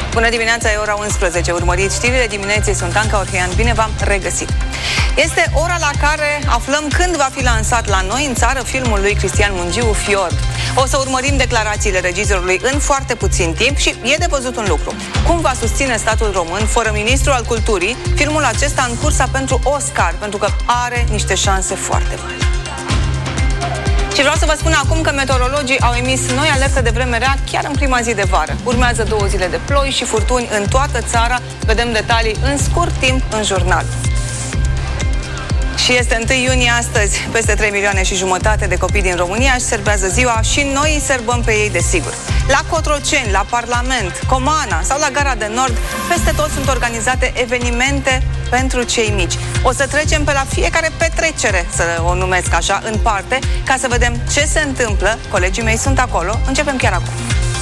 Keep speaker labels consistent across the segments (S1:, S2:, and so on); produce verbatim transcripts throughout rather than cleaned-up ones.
S1: Bună dimineața, e ora unsprezece. Urmăriți știrile dimineții, sunt Anca Orhean. Bine v-am regăsit. Este ora la care aflăm când va fi lansat la noi în țară filmul lui Cristian Mungiu, Fiord. O să urmărim declarațiile regizorului în foarte puțin timp și e de văzut un lucru. Cum va susține statul român, fără ministru al culturii, filmul acesta în cursa pentru Oscar, pentru că are niște șanse foarte mari. Și vreau să vă spun acum că meteorologii au emis noi alerte de vreme rea chiar în prima zi de vară. Urmează două zile de ploi și furtuni în toată țara. Vedem detalii în scurt timp în jurnal. Și este întâi iunie astăzi. Peste trei milioane și jumătate de copii din România își serbează ziua și noi îi serbăm pe ei, desigur. La Cotroceni, la Parlament, Comana sau la Gara de Nord, peste tot sunt organizate evenimente pentru cei mici. O să trecem pe la fiecare petrecere, să o numesc așa, în parte, ca să vedem ce se întâmplă. Colegii mei sunt acolo. Începem chiar acum.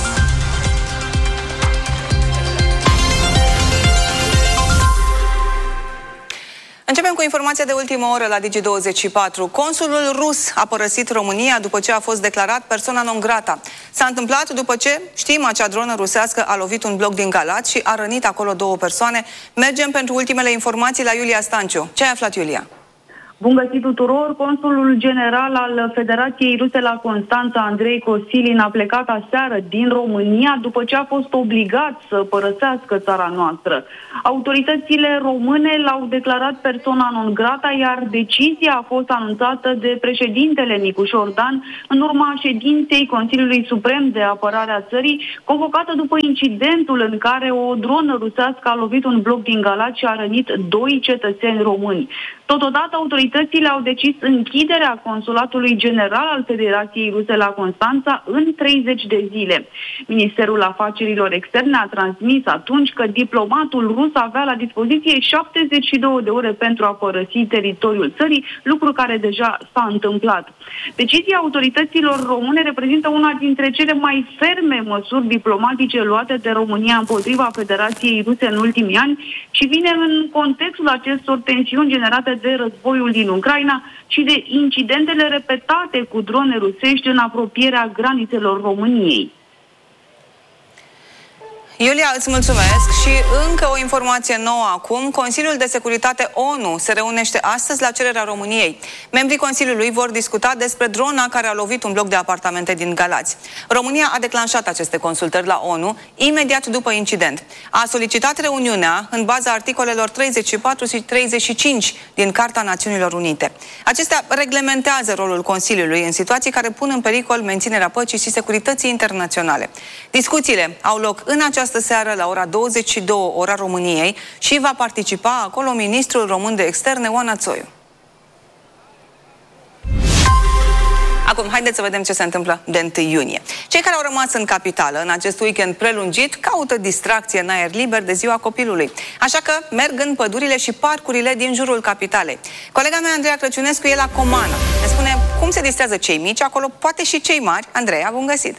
S1: Începem cu informația de ultimă oră la Digi douăzeci și patru. Consulul rus a părăsit România după ce a fost declarat persona non grata. S-a întâmplat după ce, știm, acea dronă rusească a lovit un bloc din Galați și a rănit acolo două persoane. Mergem pentru ultimele informații la Iulia Stanciu. Ce ai aflat, Iulia?
S2: Bun găsit tuturor! Consulul general al Federației Ruse la Constanța, Andrei Kosilin, a plecat aseară din România după ce a fost obligat să părăsească țara noastră. Autoritățile române l-au declarat persona non grata, iar decizia a fost anunțată de președintele Nicuș Ordan în urma ședinței Consiliului Suprem de Apărare a țării, convocată după incidentul în care o dronă rusească a lovit un bloc din Galați și a rănit doi cetățeni români. Totodată, autoritățile au decis închiderea Consulatului General al Federației Ruse la Constanța în treizeci de zile. Ministerul Afacerilor Externe a transmis atunci că diplomatul rus avea la dispoziție șaptezeci și două de ore pentru a părăsi teritoriul țării, lucru care deja s-a întâmplat. Decizia autorităților române reprezintă una dintre cele mai ferme măsuri diplomatice luate de România împotriva Federației Ruse în ultimii ani și vine în contextul acestor tensiuni generate de războiul din Ucraina și de incidentele repetate cu drone rusești în apropierea granițelor României.
S1: Iulia, îți mulțumesc și încă o informație nouă acum. Consiliul de Securitate ONU se reunește astăzi la cererea României. Membrii Consiliului vor discuta despre drona care a lovit un bloc de apartamente din Galați. România a declanșat aceste consultări la ONU imediat după incident. A solicitat reuniunea în baza articolelor treizeci și patru și treizeci și cinci din Carta Națiunilor Unite. Acestea reglementează rolul Consiliului în situații care pun în pericol menținerea păcii și securității internaționale. Discuțiile au loc în această Astă seară la ora douăzeci și două, ora României, și va participa acolo ministrul român de externe, Oana Țoiu. Acum, haideți să vedem ce se întâmplă de întâi iunie. Cei care au rămas în capitală în acest weekend prelungit caută distracție în aer liber de ziua copilului. Așa că merg în pădurile și parcurile din jurul capitalei. Colega mea, Andreea Crăciunescu, e la Comana. Ne spune cum se distrează cei mici acolo, poate și cei mari. Andreea, bun găsit!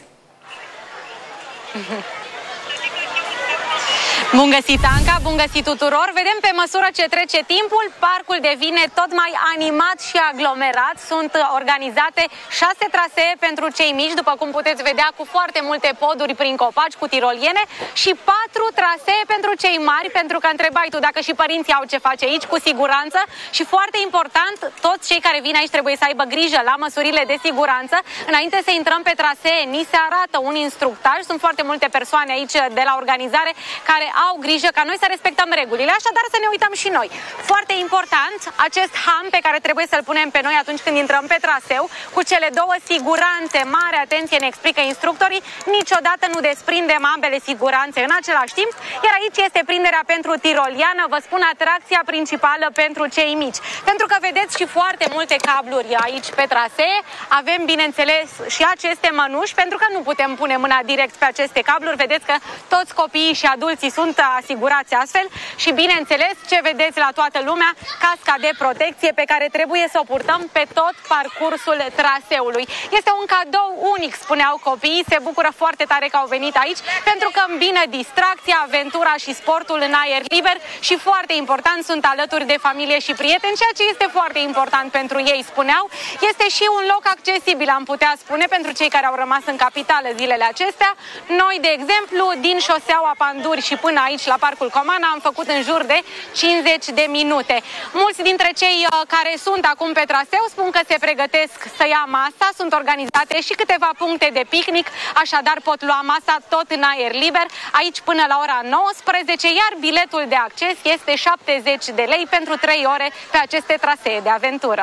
S3: Bun găsit, Anca, bun găsit tuturor! Vedem pe măsură ce trece timpul, parcul devine tot mai animat și aglomerat. Sunt organizate șase trasee pentru cei mici, după cum puteți vedea, cu foarte multe poduri prin copaci, cu tiroliene, și patru trasee pentru cei mari, pentru că întrebai tu dacă și părinții au ce face aici, cu siguranță. Și foarte important, toți cei care vin aici trebuie să aibă grijă la măsurile de siguranță. Înainte să intrăm pe trasee, ni se arată un instructaj. Sunt foarte multe persoane aici de la organizare care au grijă ca noi să respectăm regulile, așadar să ne uităm și noi. Foarte important, acest ham pe care trebuie să-l punem pe noi atunci când intrăm pe traseu, cu cele două siguranțe, mare atenție, ne explică instructorii, niciodată nu desprindem ambele siguranțe în același timp, iar aici este prinderea pentru tiroliană, vă spun, atracția principală pentru cei mici. Pentru că vedeți și foarte multe cabluri aici pe trasee, avem, bineînțeles, și aceste mănuși, pentru că nu putem pune mâna direct pe aceste cabluri, vedeți că toți copiii și adulții sunt sunt asigurați astfel și, bineînțeles, ce vedeți la toată lumea, casca de protecție pe care trebuie să o purtăm pe tot parcursul traseului. Este un cadou unic, spuneau copiii, se bucură foarte tare că au venit aici pentru că îmbină distracția, aventura și sportul în aer liber și, foarte important, sunt alături de familie și prieteni, ceea ce este foarte important pentru ei, spuneau. Este și un loc accesibil, am putea spune, pentru cei care au rămas în capitală zilele acestea. Noi, de exemplu, din șoseaua Panduri și până aici, la Parcul Comana, am făcut în jur de cincizeci de minute. Mulți dintre cei care sunt acum pe traseu spun că se pregătesc să ia masa, sunt organizate și câteva puncte de picnic, așadar pot lua masa tot în aer liber, aici până la ora nouăsprezece, iar biletul de acces este șaptezeci de lei pentru trei ore pe aceste trasee de aventură.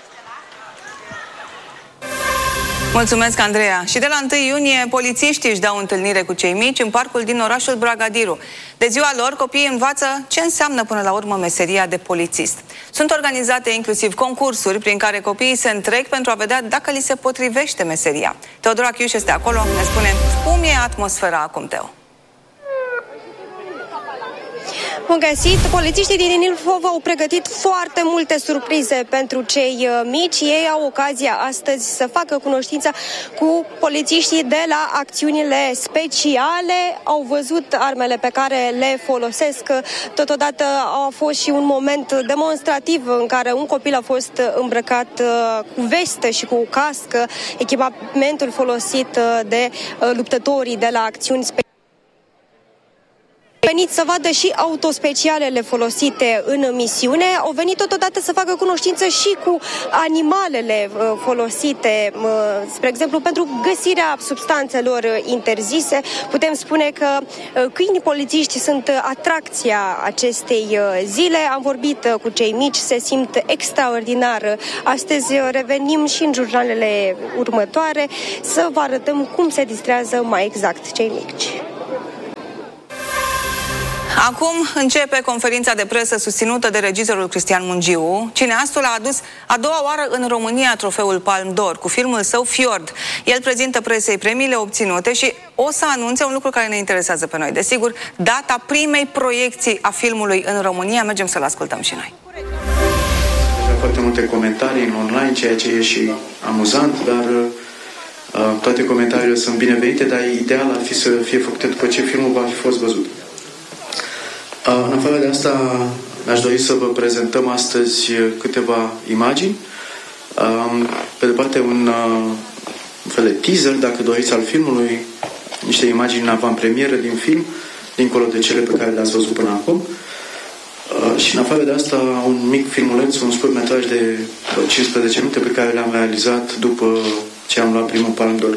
S1: Mulțumesc, Andreea. Și de la întâi iunie, polițiștii își dau întâlnire cu cei mici în parcul din orașul Bragadiru. De ziua lor, copiii învață ce înseamnă până la urmă meseria de polițist. Sunt organizate inclusiv concursuri prin care copiii se întrec pentru a vedea dacă li se potrivește meseria. Teodora Chiuș este acolo, ne spune cum e atmosfera acum, Teo.
S4: Bun găsit! Polițiștii din Ilfov au pregătit foarte multe surprize pentru cei mici. Ei au ocazia astăzi să facă cunoștință cu polițiștii de la acțiunile speciale. Au văzut armele pe care le folosesc. Totodată a fost și un moment demonstrativ în care un copil a fost îmbrăcat cu vestă și cu cască, echipamentul folosit de luptătorii de la acțiuni speciale. Au venit să vadă și autospecialele folosite în misiune, au venit totodată să facă cunoștință și cu animalele folosite, spre exemplu, pentru găsirea substanțelor interzise. Putem spune că câinii polițiști sunt atracția acestei zile. Am vorbit cu cei mici, se simt extraordinar. Astăzi revenim și în jurnalele următoare să vă arătăm cum se distrează mai exact cei mici.
S1: Acum începe conferința de presă susținută de regizorul Cristian Mungiu. Cineastul a adus a doua oară în România trofeul Palme d'Or cu filmul său Fjord. El prezintă presei premiile obținute și o să anunțe un lucru care ne interesează pe noi. Desigur, data primei proiecții a filmului în România. Mergem să-l ascultăm și noi.
S5: Deja foarte multe comentarii în online, ceea ce e și amuzant, dar uh, toate comentariile sunt binevenite, dar ideal ar fi să fie făcute după ce filmul va fi fost văzut. În afară de asta, aș dori să vă prezentăm astăzi câteva imagini. Pe de parte, un fel de teaser, dacă doriți, al filmului, niște imagini în avantpremieră din film, dincolo de cele pe care le-ați văzut până acum. Și în afară de asta, un mic filmuleț, un scurtmetraj de cincisprezece minute pe care le-am realizat după ce am luat primul Palme d'Or.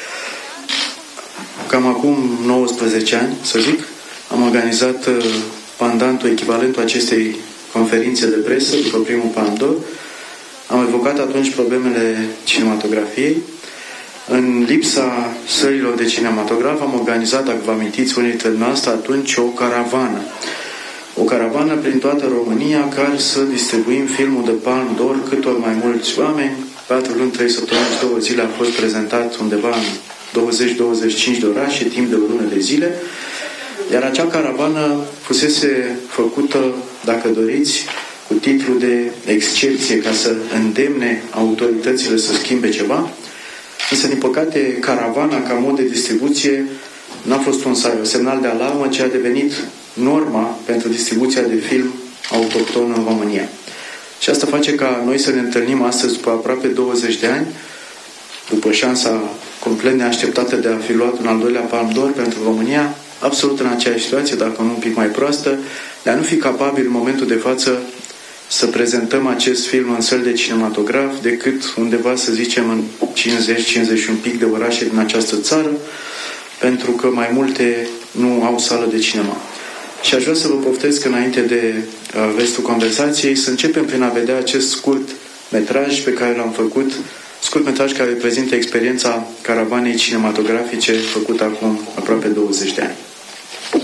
S5: Cam acum nouăsprezece ani, să zic, am organizat pandantul, echivalentul acestei conferințe de presă după primul Palme d'Or. Am evocat atunci problemele cinematografiei. În lipsa sălilor de cinematograf am organizat, dacă vă amintiți unii dintre noastre, atunci o caravană. O caravană prin toată România care să distribuim filmul de Palme d'Or câtor mai mulți oameni. Patru luni, trei săptămâni și două zile a fost prezentat undeva în douăzeci douăzeci și cinci de orașe, timp de o lună de zile. Iar acea caravană fusese făcută, dacă doriți, cu titlul de excepție, ca să îndemne autoritățile să schimbe ceva. Însă, din păcate, caravana, ca mod de distribuție, n-a fost un semnal de alarmă, ci a devenit norma pentru distribuția de film autohton în România. Și asta face ca noi să ne întâlnim astăzi, după aproape douăzeci de ani, după șansa complet neașteptată de a fi luat un al doilea Palme d'Or pentru România, absolut în aceeași situație, dacă nu un pic mai proastă, de a nu fi capabil în momentul de față să prezentăm acest film în săli de cinematograf decât undeva, să zicem, în cincizeci cincizeci și un pic de orașe din această țară, pentru că mai multe nu au sală de cinema. Și aș vrea să vă poftesc, înainte de uh, restul conversației, să începem prin a vedea acest scurt metraj pe care l-am făcut, scurt metraj care reprezintă experiența caravanei cinematografice făcută acum aproape douăzeci de ani.